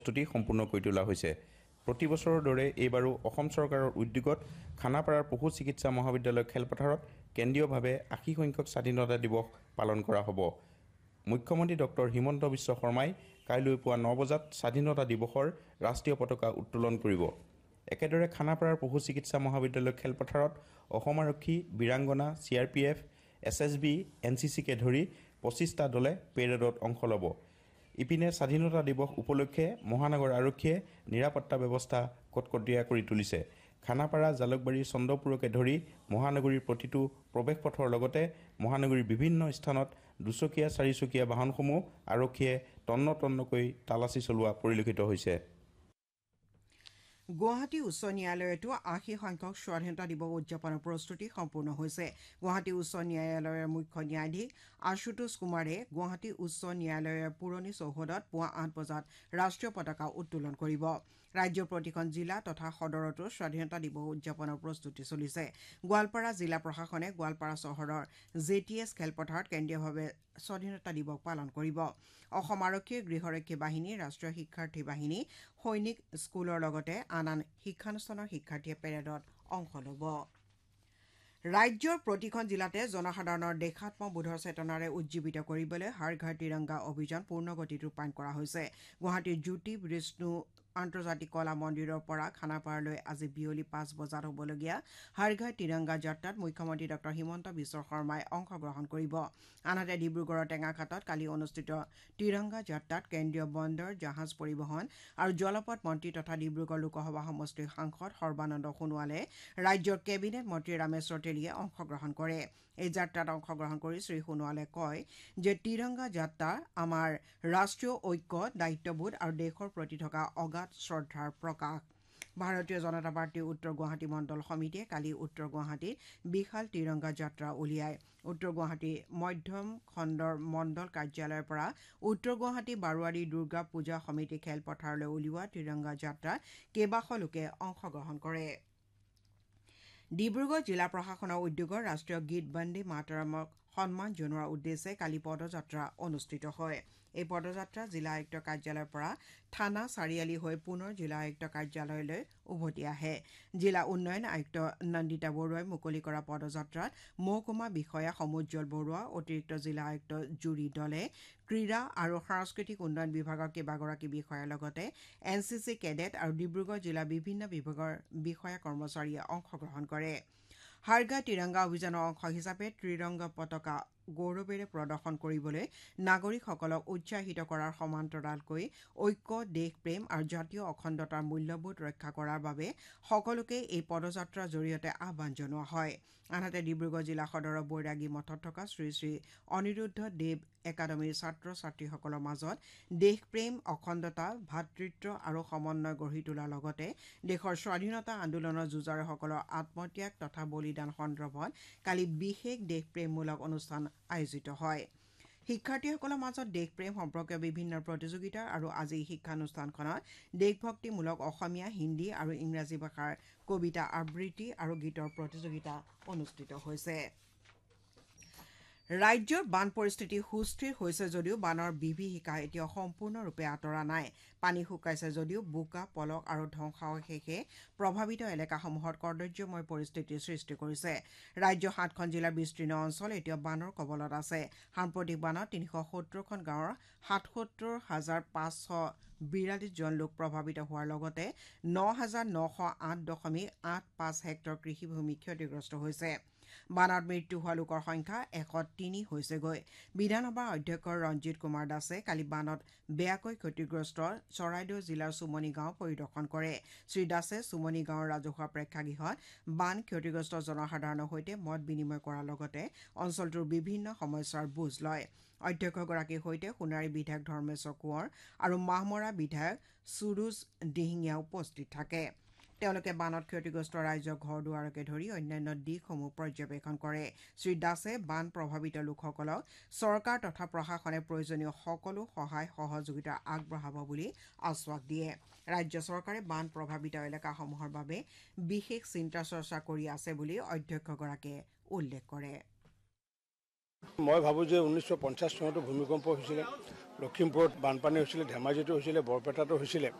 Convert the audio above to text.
প্ৰস্তুতি সম্পূৰ্ণ কৰি তোলা হৈছে। প্ৰতি বছৰৰ দৰে এইবাৰো অসম চৰকাৰৰ উদ্যোগত খানাপাৰাৰ পশু চিকিৎসা মহাবিদ্যালয় খেলপথাৰত কেন্দ্ৰীয়ভাৱে 80 সংখ্যক স্বাধীনতা দিৱস পালন কৰা হ'ব। মুখ্যমন্ত্ৰী ডক্টৰ হিমন্ত বিশ্ব শৰ্মাই কাইলৈ পুৱা 9 বজাত স্বাধীনতা দিৱসৰ ৰাষ্ট্ৰীয় পতাকা উত্তোলন কৰিব। একেদৰে খানাপাৰাৰ পশু চিকিৎসা মহাবিদ্যালয় খেলপথাৰত অসম আৰক্ষী, বীৰাংগনা, CRPF, SSB, NCC-কে ধৰি 25টা দলে পেৰেডত অংশ ল'ব। ইপিনে স্বাধীনতা দিৱস উপলক্ষে মহানগৰ আৰক্ষীয়ে নিৰাপত্তা ব্যৱস্থা কটকটীয়া কৰি তুলিছে। খানাপাৰা, জালুকবাৰী, চন্দ্ৰপুৰকে ধৰি মহানগৰীৰ প্ৰতিটো প্ৰৱেশ পথৰ লগতে মহানগৰীৰ বিভিন্ন স্থানত দুচকীয়া, চাৰিচকীয়া বাহনসমূহ আৰক্ষীয়ে তন্নতন্নকৈ তালাচী চলোৱা পৰিলক্ষিত হৈছে। গুৱাহাটী উচ্চ ন্যায়ালয়তো 80 সংখ্যক স্বাধীনতা দিৱস উদযাপনৰ প্ৰস্তুতি সম্পূৰ্ণ হৈছে। গুৱাহাটী উচ্চ ন্যায়ালয়ৰ মুখ্য ন্যায়াধীশ আশুতোষ কুমাৰে গুৱাহাটী উচ্চ ন্যায়ালয়ৰ পুৰণি চৌহদত পুৱা 8 বজাত ৰাষ্ট্ৰীয় পতাকা উত্তোলন কৰিব। ৰাজ্যৰ প্ৰতিখন জিলা তথা সদৰতো স্বাধীনতা দিৱস উদযাপনৰ প্ৰস্তুতি চলিছে। গোৱালপাৰা জিলা প্ৰশাসনে গোৱালপাৰা চহৰৰ JTS খেলপথাৰত কেন্দ্ৰীয়ভাৱে স্বাধীনতা দিৱস পালন কৰিব। অসম আৰক্ষীৰ গৃহৰক্ষী বাহিনী, ৰাষ্ট্ৰীয় শিক্ষাৰ্থী বাহিনী, সৈনিক স্কুলৰ লগতে আন শিক্ষানুষ্ঠানৰ শিক্ষাৰ্থীয়ে পেৰেডত অংশ ল'ব। ৰাজ্যৰ প্ৰতিখন জিলাতে জনসাধাৰণৰ দেশাত্মবোধৰ চেতনাৰে উজ্জীৱিত কৰিবলৈ হৰ ঘৰ তিৰংগা অভিযান পূৰ্ণগতিত ৰূপায়ণ কৰা হৈছে। গুৱাহাটীৰ জ্যোতি বিষ্ণু আন্তৰ্জাতিক কলা মন্দিৰৰ পৰা খানাপাৰালৈ আজি বিয়লি 5 বজাত হ'বলগীয়া হৰ ঘৰ তিৰংগা যাত্ৰাত মুখ্যমন্ত্ৰী ডক্টৰ হিমন্ত বিশ্ব শৰ্মাই অংশগ্ৰহণ কৰিব। আনহাতে ডিব্ৰুগড়ৰ টেঙাখাটত কালি অনুষ্ঠিত তিৰংগা যাত্ৰাত কেন্দ্ৰীয় বন্দৰ, জাহাজ পৰিবহণ আৰু জলপথ মন্ত্ৰী তথা ডিব্ৰুগড় লোকসভা সমষ্টিৰ সাংসদ সৰ্বানন্দ সোণোৱালে, ৰাজ্যৰ কেবিনেট মন্ত্ৰী ৰামেশ্বৰ তেলীয়ে অংশগ্ৰহণ কৰে। এই যাত্ৰাত অংশগ্ৰহণ কৰি শ্ৰী সোণোৱালে কয় যে তিৰংগা যাত্ৰা আমাৰ ৰাষ্ট্ৰীয় ঐক্য, দায়িত্ববোধ আৰু দেশৰ প্ৰতি থকা অগাধ শ্ৰদ্ধাৰ প্ৰকাশ। ভাৰতীয় জনতা পাৰ্টীৰ উত্তৰ গুৱাহাটী মণ্ডল সমিতিয়ে কালি উত্তৰ গুৱাহাটীত বিশাল তিৰংগা যাত্ৰা উলিয়ায়। উত্তৰ গুৱাহাটী মধ্যম খণ্ডৰ মণ্ডল কাৰ্যালয়ৰ পৰা উত্তৰ গুৱাহাটী বাৰোৱাৰী দুৰ্গা পূজা সমিতি খেলপথাৰলৈ উলিওৱা তিৰংগা যাত্ৰাত কেইবাশ লোকে অংশগ্ৰহণ কৰে। ডিব্ৰুগড় জিলা প্ৰশাসনৰ উদ্যোগৰ ৰাষ্ট্ৰীয় গীত বন্দে মাতৰমক সন্মান জনোৱাৰ উদ্দেশ্যে কালি পদযাত্ৰা অনুষ্ঠিত হয়। এই পদযাত্ৰা জিলা আয়ুক্ত কাৰ্যালয়ৰ পৰা থানা চাৰিআলি হৈ পুনৰ জিলা আয়ুক্ত কাৰ্যালয়লৈ উভতি আহে। জিলা উন্নয়ন আয়ুক্ত নন্দিতা বৰুৱাই মুকলি কৰা পদযাত্ৰাত মহকুমা বিষয়া সমুজ্জ্বল বৰুৱা, অতিৰিক্ত জিলা আয়ুক্ত জুৰি দলে, ক্ৰীড়া আৰু সাংস্কৃতিক উন্নয়ন বিভাগৰ কেইবাগৰাকী বিষয়াৰ লগতে NCC কেডেট আৰু ডিব্ৰুগড় জিলাৰ বিভিন্ন বিভাগৰ বিষয়া কৰ্মচাৰীয়ে অংশগ্ৰহণ কৰে। হৰ ঘৰ তিৰংগা অভিযানৰ অংশ হিচাপে ত্ৰিৰংগ পতাকা গৌৰৱেৰে প্ৰদৰ্শন কৰিবলৈ নাগৰিকসকলক উৎসাহিত কৰাৰ সমান্তৰালকৈ ঐক্য, দেশপ্ৰেম আৰু জাতীয় অখণ্ডতাৰ মূল্যবোধ ৰক্ষা কৰাৰ বাবে সকলোকে এই পদযাত্ৰাৰ জৰিয়তে আহ্বান জনোৱা হয়। আনহাতে ডিব্ৰুগড় জিলা সদৰৰ বৈৰাগী মঠত থকা শ্ৰী শ্ৰী অনিৰুদ্ধ দেৱ একাডেমীৰ ছাত্ৰ ছাত্ৰীসকলৰ মাজত দেশপ্ৰেম, অখণ্ডতা, ভাতৃত্ব আৰু সমন্বয় গঢ়ি তোলাৰ লগতে দেশৰ স্বাধীনতা আন্দোলনৰ যুঁজাৰুসকলৰ আত্মত্যাগ তথা বলিদান সন্দৰ্ভত কালি বিশেষ দেশপ্ৰেমমূলক অনুষ্ঠান আয়োজিত হয়। শিক্ষাৰ্থীসকলৰ মাজত দেশপ্ৰেম সম্পৰ্কীয় বিভিন্ন প্ৰতিযোগিতা আৰু আজি শিক্ষানুষ্ঠানখনত দেশভক্তিমূলক অসমীয়া, হিন্দী আৰু ইংৰাজী ভাষাৰ কবিতা আবৃত্তি আৰু গীতৰ প্ৰতিযোগিতা অনুষ্ঠিত হৈছে। ৰাজ্যৰ বান পৰিস্থিতি সুস্থিৰ হৈছে যদিও বানৰ বিভীষিকা এতিয়াও সম্পূৰ্ণৰূপে আঁতৰা নাই। পানী শুকাইছে যদিও বোকা, পলস আৰু ধ্বংসাৱশেষে প্ৰভাৱিত এলেকাসমূহত কদৰ্যময় পৰিস্থিতিৰ সৃষ্টি কৰিছে। ৰাজ্যৰ 7খন জিলাৰ বিস্তীৰ্ণ অঞ্চল এতিয়াও বানৰ কবলত আছে। সাম্প্ৰতিক বানত 370খন গাঁৱৰ 77,542 জন লোক প্ৰভাৱিত হোৱাৰ লগতে 9,908.85 হেক্টৰ কৃষিভূমি ক্ষতিগ্ৰস্ত হৈছে। বানত মৃত্যু হোৱা লোকৰ সংখ্যা 103 হৈছেগৈ। বিধানসভাৰ অধ্যক্ষ ৰঞ্জিত কুমাৰ দাসে কালি বানত বেয়াকৈ ক্ষতিগ্ৰস্ত চৰাইদেউ জিলাৰ চুমনি গাঁও পৰিদৰ্শন কৰে। শ্ৰী দাসে চুমনি গাঁৱৰ ৰাজহুৱা প্ৰেক্ষাগৃহত বান ক্ষতিগ্ৰস্ত জনসাধাৰণৰ সৈতে মত বিনিময় কৰাৰ লগতে অঞ্চলটোৰ বিভিন্ন সমস্যাৰ বুজ লয়। অধ্যক্ষগৰাকীৰ সৈতে সোণাৰী বিধায়ক ধৰ্মেশ্বৰ কোঁৱৰ আৰু মাহমৰা বিধায়ক সুৰুজ দিহিঙীয়া উপস্থিত থাকে। তেওঁলোকে বানত ক্ষতিগ্ৰস্ত ৰাইজৰ ঘৰ দুৱাৰকে ধৰি অন্যান্য দিশসমূহ পৰ্যবেক্ষণ কৰে। শ্ৰী দাসে বান প্ৰভাৱিত লোকসকলক চৰকাৰ তথা প্ৰশাসনে প্ৰয়োজনীয় সকলো সহায় সহযোগিতা আগবঢ়াব বুলি আশ্বাস দিয়ে। ৰাজ্য চৰকাৰে বান প্ৰভাৱিত এলেকাসমূহৰ বাবে বিশেষ চিন্তা চৰ্চা কৰি আছে বুলি অধ্যক্ষগৰাকীয়ে উল্লেখ কৰে। মই ভাবোঁ যে 1950 চনতো ভূমিকম্প হৈছিলে। লখিমপুৰত বানপানী হৈছিলে, ধেমাজিতো হৈছিলে, বৰপেটাতো হৈছিলে।